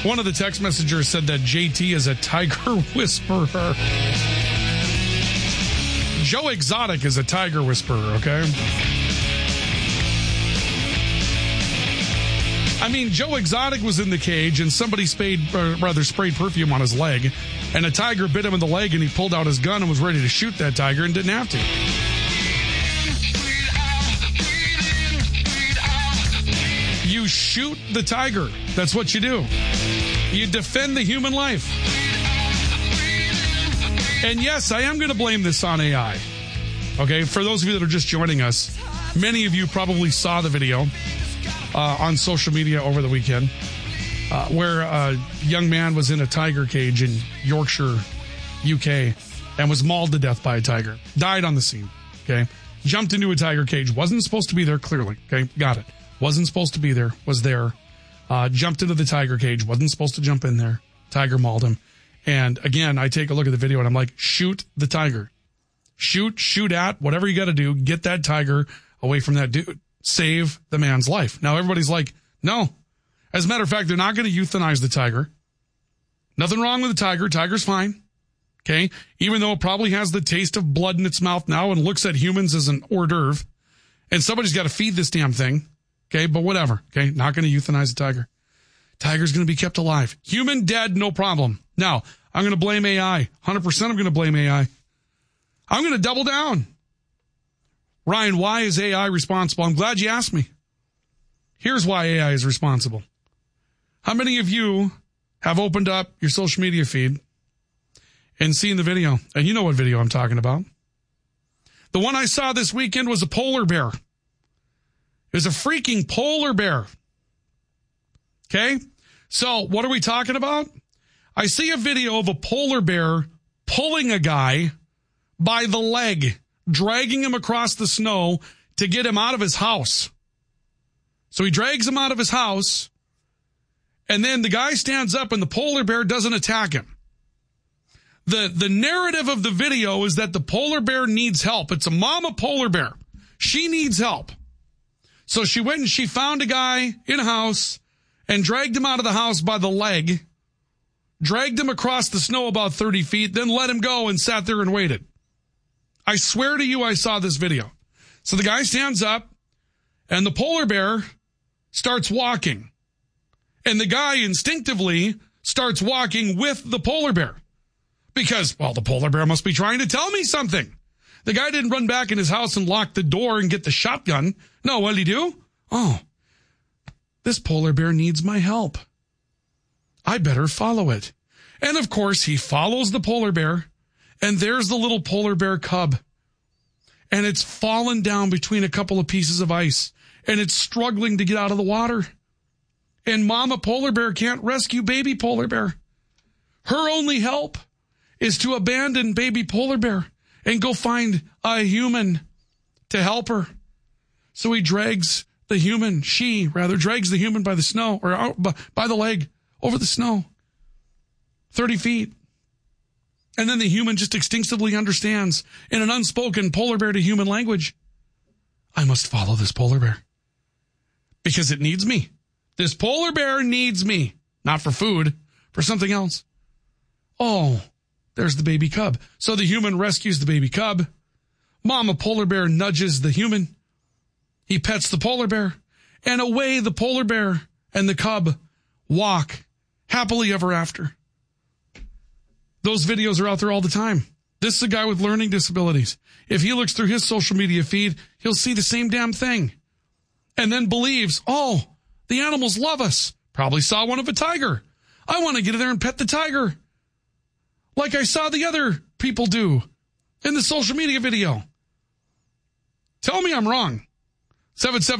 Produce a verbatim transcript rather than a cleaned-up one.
One of the text messengers said that J T is a tiger whisperer. Joe Exotic is a tiger whisperer, okay? I mean, Joe Exotic was in the cage and somebody sprayed, or rather sprayed perfume on his leg, and a tiger bit him in the leg and he pulled out his gun and was ready to shoot that tiger and didn't have to. You shoot the tiger. That's what you do. You defend the human life. And yes, I am going to blame this on A I. Okay, for those of you that are just joining us, many of you probably saw the video uh, on social media over the weekend uh, where a young man was in a tiger cage in Yorkshire, U K, and was mauled to death by a tiger. Died on the scene, okay? Jumped into a tiger cage. Wasn't supposed to be there, clearly, okay? Got it. Wasn't supposed to be there. Was there. Uh, jumped into the tiger cage. Wasn't supposed to jump in there. Tiger mauled him. And again, I take a look at the video and I'm like, shoot the tiger. Shoot, shoot at, whatever you got to do. Get that tiger away from that dude. Save the man's life. Now, everybody's like, no. As a matter of fact, they're not going to euthanize the tiger. Nothing wrong with the tiger. Tiger's fine. Okay? Even though it probably has the taste of blood in its mouth now and looks at humans as an hors d'oeuvre. And somebody's got to feed this damn thing. Okay? But whatever. Okay? Not going to euthanize the tiger. Tiger's going to be kept alive. Human dead, no problem. Now, I'm going to blame A I. one hundred percent I'm going to blame A I. I'm going to double down. Ryan, why is A I responsible? I'm glad you asked me. Here's why A I is responsible. How many of you have opened up your social media feed and seen the video? And you know what video I'm talking about. The one I saw this weekend was a polar bear. It was a freaking polar bear. Okay? So what are we talking about? I see a video of a polar bear pulling a guy by the leg, dragging him across the snow to get him out of his house. So he drags him out of his house, and then the guy stands up and the polar bear doesn't attack him. The, the narrative of the video is that the polar bear needs help. It's a mama polar bear. She needs help. So she went and she found a guy in a house and dragged him out of the house by the leg, dragged him across the snow about thirty feet, then let him go and sat there and waited. I swear to you, I saw this video. So the guy stands up and the polar bear starts walking. And the guy instinctively starts walking with the polar bear because, well, the polar bear must be trying to tell me something. The guy didn't run back in his house and lock the door and get the shotgun. No, what did he do? Oh, this polar bear needs my help. I better follow it. And of course, he follows the polar bear. And there's the little polar bear cub. And it's fallen down between a couple of pieces of ice. And it's struggling to get out of the water. And mama polar bear can't rescue baby polar bear. Her only help is to abandon baby polar bear and go find a human to help her. So he drags the human, she rather drags the human by the snow or out by the leg over the snow. thirty feet. And then the human just instinctively understands in an unspoken polar bear to human language, I must follow this polar bear because it needs me. This polar bear needs me, not for food, for something else. Oh, there's the baby cub. So the human rescues the baby cub. Mama polar bear nudges the human. He pets the polar bear, and away the polar bear and the cub walk happily ever after. Those videos are out there all the time. This is a guy with learning disabilities. If he looks through his social media feed, he'll see the same damn thing. And then believes, oh, the animals love us. Probably saw one of a tiger. I want to get in there and pet the tiger. Like I saw the other people do in the social media video. Tell me I'm wrong. seven seven